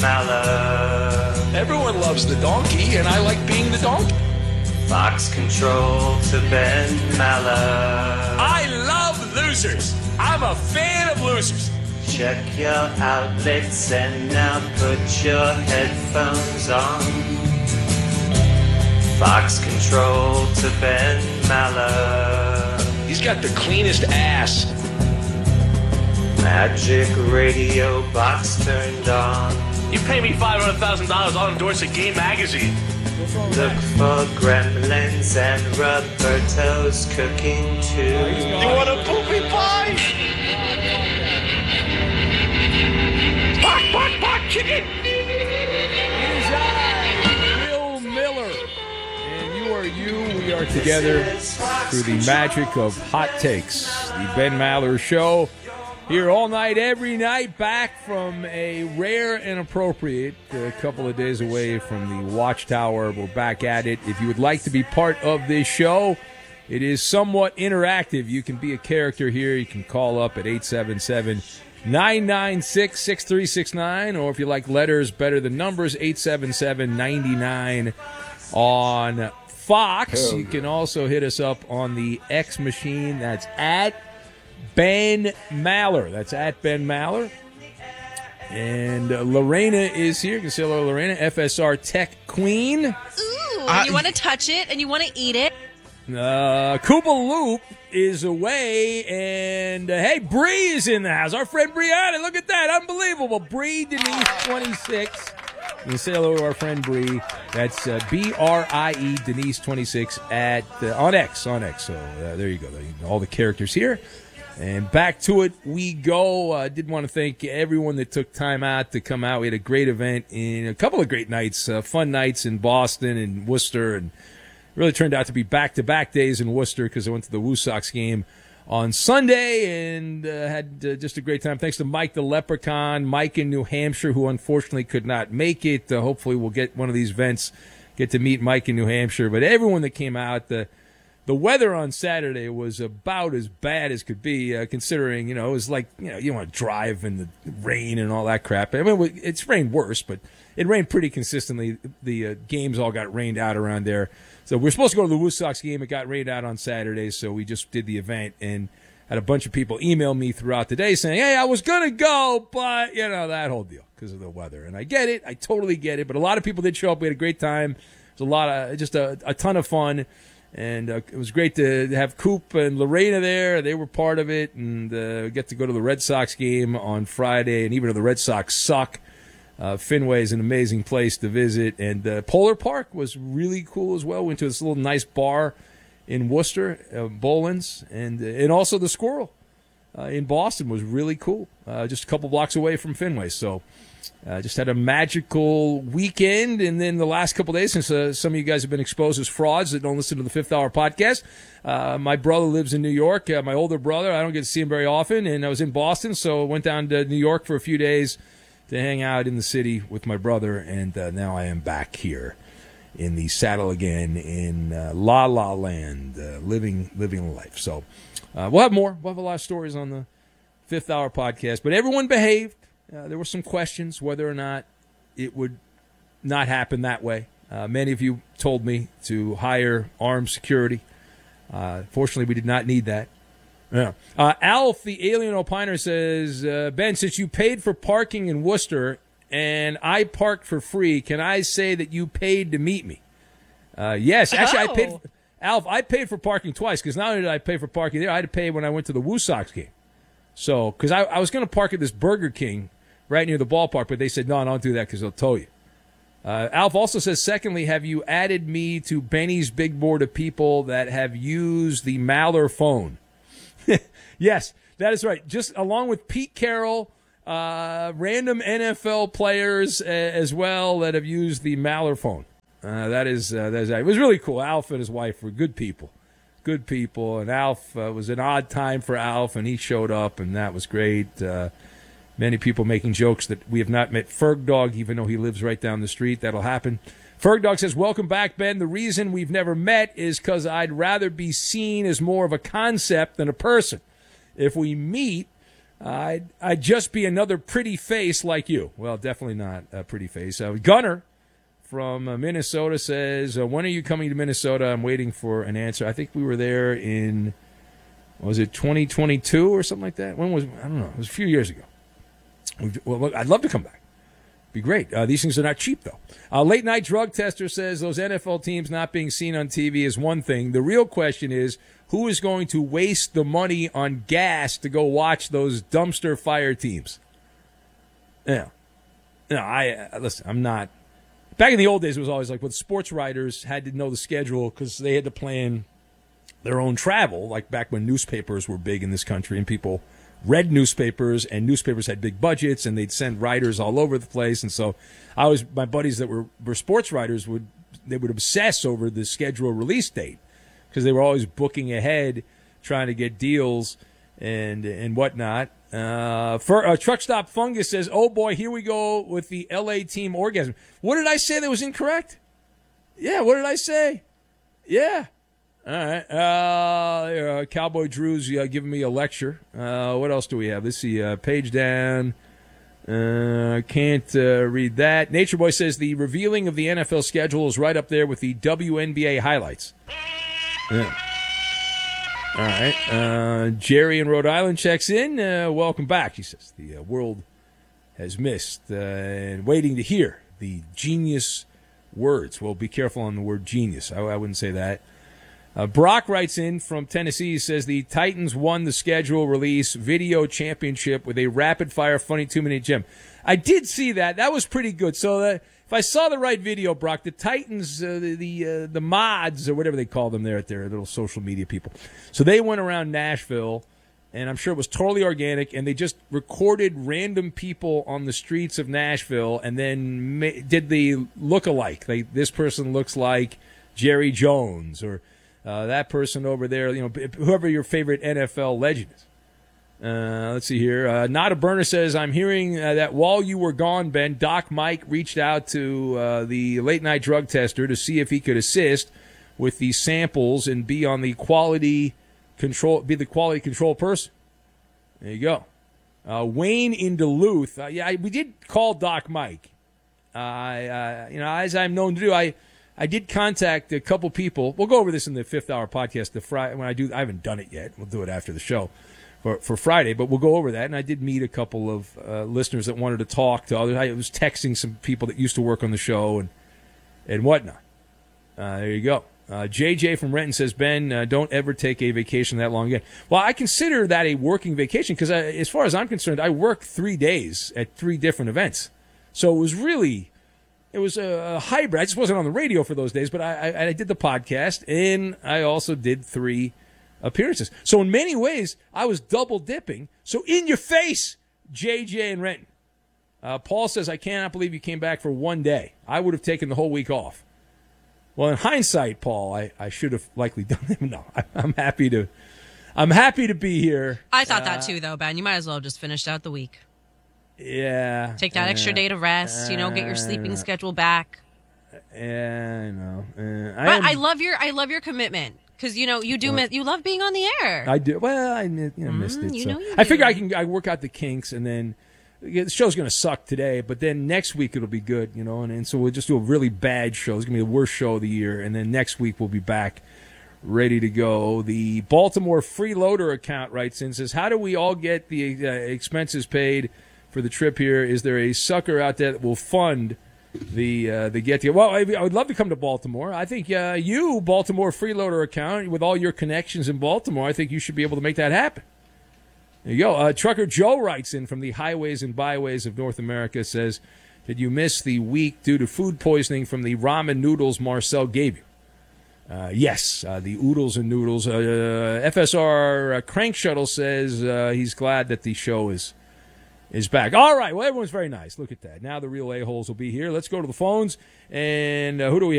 Maller. Everyone loves the donkey, and I like being the donkey. Fox control to Ben Maller. I love losers. I'm a fan of losers. Check your outlets and now put your headphones on. Fox control to Ben Maller. He's got the cleanest ass. Magic radio box turned on. You pay me $500,000, I'll endorse a gay magazine. Look for gremlins and Roberto's cooking too. You want a poopy pie? Bark, chicken! It is I, Bill Miller. And you are you. We are together through the magic of Hot Takes, the Ben Maller Show. Here all night, every night, back from a rare and appropriate couple of days away from the Watchtower. We're back at it. If you would like to be part of this show, it is somewhat interactive. You can be a character here. You can call up at 877-996-6369, or if you like letters better than numbers, 877-99 on Fox. You can also hit us up on the X machine. That's at Ben Maller. That's at Ben Maller. And Lorena is here. You can say hello, Lorena, FSR Tech Queen. Ooh, you want to touch it and you want to eat it. Koopa Loop is away, and hey, Bree is in the house. Our friend Brianna, look at that, unbelievable. Bree Denise 26. You can say hello to our friend Bree. That's BRIE Denise 26 at on X. So there you go. All the characters here. And back to it we go. I did want to thank everyone that took time out to come out. We had a great event in a couple of great nights, fun nights in Boston and Worcester, and really turned out to be back-to-back days in Worcester because I went to the Woo Sox game on Sunday and had just a great time. Thanks to Mike the Leprechaun, Mike in New Hampshire, who unfortunately could not make it. Hopefully we'll get one of these events, get to meet Mike in New Hampshire. But everyone that came out, the weather on Saturday was about as bad as could be, considering, it was like, you want to drive in the rain and all that crap. I mean, it's rained worse, but it rained pretty consistently. The games all got rained out around there. So we're supposed to go to the Woo Sox game. It got rained out on Saturday, so we just did the event and had a bunch of people email me throughout the day saying, hey, I was going to go, but, that whole deal because of the weather. And I get it. I totally get it. But a lot of people did show up. We had a great time. It was a ton of fun. And it was great to have Coop and Lorena there. They were part of it. And get to go to the Red Sox game on Friday. And even though the Red Sox suck, Fenway is an amazing place to visit. And Polar Park was really cool as well. Went to this little nice bar in Worcester, Boland's. And also the Squirrel in Boston was really cool. Just a couple blocks away from Fenway. So just had a magical weekend. And then the last couple days, since some of you guys have been exposed as frauds that don't listen to the Fifth Hour podcast, my brother lives in New York. My older brother, I don't get to see him very often. And I was in Boston, so I went down to New York for a few days to hang out in the city with my brother. And now I am back here in the saddle again in La La Land, living life. So we'll have more. We'll have a lot of stories on the Fifth Hour podcast. But everyone behaved. There were some questions whether or not it would not happen that way. Many of you told me to hire armed security. Fortunately, we did not need that. Yeah. Alf, the alien opiner, says, Ben, since you paid for parking in Worcester and I parked for free, can I say that you paid to meet me? Yes. Actually, I paid for parking twice, because not only did I pay for parking there, I had to pay when I went to the Woo Sox game. So, because I was going to park at this Burger King right near the ballpark, but they said, no, don't do that because they'll tow you. Alf also says, secondly, have you added me to Benny's big board of people that have used the Maller phone? Yes, that is right. Just along with Pete Carroll, random NFL players as well that have used the Maller phone. That is it was really cool. Alf and his wife were good people. And Alf, was an odd time for Alf, and he showed up, and that was great. Many people making jokes that we have not met Ferg Dog, even though he lives right down the street. That'll happen. Ferg Dog says, welcome back, Ben. The reason we've never met is because I'd rather be seen as more of a concept than a person. If we meet, I'd just be another pretty face like you. Well, definitely not a pretty face. Gunner from Minnesota says, when are you coming to Minnesota? I'm waiting for an answer. I think we were there in, was it 2022 or something like that? When was, I don't know. It was a few years ago. Well, I'd love to come back. Be great. These things are not cheap, though. Late night drug tester says those NFL teams not being seen on TV is one thing. The real question is, who is going to waste the money on gas to go watch those dumpster fire teams? Yeah. No, listen, I'm not. Back in the old days, it was always like, sports writers had to know the schedule because they had to plan their own travel, like back when newspapers were big in this country and people read newspapers, and newspapers had big budgets, and they'd send writers all over the place. And so my buddies that were sports writers would obsess over the schedule release date because they were always booking ahead, trying to get deals and whatnot. Truck Stop Fungus says, oh boy, here we go with the LA team orgasm. What did I say that was incorrect? Yeah, what did I say? Yeah. All right. Cowboy Drew's giving me a lecture. What else do we have? Let's see. Page down. Can't read that. Nature Boy says the revealing of the NFL schedule is right up there with the WNBA highlights. Yeah. All right. Jerry in Rhode Island checks in. Welcome back, he says. The world has missed and waiting to hear the genius words. Well, be careful on the word genius. I wouldn't say that. Brock writes in from Tennessee, says the Titans won the schedule release video championship with a rapid-fire funny 2-minute gem. I did see that. That was pretty good. So if I saw the right video, Brock, the Titans, the mods, or whatever they call them there at their little social media people. So they went around Nashville, and I'm sure it was totally organic, and they just recorded random people on the streets of Nashville and then did the look-alike. This person looks like Jerry Jones, or that person over there, whoever your favorite NFL legend is. Let's see here. Not a Burner says, I'm hearing that while you were gone, Ben, Doc Mike reached out to the late night drug tester to see if he could assist with the samples and be the quality control person. There you go. Wayne in Duluth. We did call Doc Mike. As I'm known to do, I did contact a couple people. We'll go over this in the 5th Hour podcast. I haven't done it yet. We'll do it after the show for Friday, but we'll go over that. And I did meet a couple of listeners that wanted to talk to others. I was texting some people that used to work on the show and whatnot. There you go. JJ from Renton says, Ben, don't ever take a vacation that long again. Well, I consider that a working vacation because as far as I'm concerned, I work 3 days at 3 different events. So it was a hybrid. I just wasn't on the radio for those days, but I did the podcast, and I also did 3 appearances. So in many ways, I was double dipping. So in your face, JJ and Renton. Paul says, I cannot believe you came back for 1 day. I would have taken the whole week off. Well, in hindsight, Paul, I should have likely done it. No, I'm happy to be here. I thought that too, though, Ben. You might as well have just finished out the week. Yeah. Take that extra day to rest, get your sleeping schedule back. Yeah, I know. I love your commitment because you love being on the air. I do. Well, I missed it. You I figure I work out the kinks, and then the show's going to suck today, but then next week it'll be good, and so we'll just do a really bad show. It's going to be the worst show of the year, and then next week we'll be back ready to go. The Baltimore Freeloader account writes in, says, how do we all get the expenses paid for the trip here? Is there a sucker out there that will fund the get together? Well, I would love to come to Baltimore. I think you, Baltimore Freeloader account, with all your connections in Baltimore, I think you should be able to make that happen. There you go. Trucker Joe writes in from the highways and byways of North America, says, did you miss the week due to food poisoning from the ramen noodles Marcel gave you? Yes, the oodles and noodles. FSR Crank Shuttle says he's glad that the show is back. All right. Well, everyone's very nice. Look at that. Now the real a-holes will be here. Let's go to the phones. And who do we have?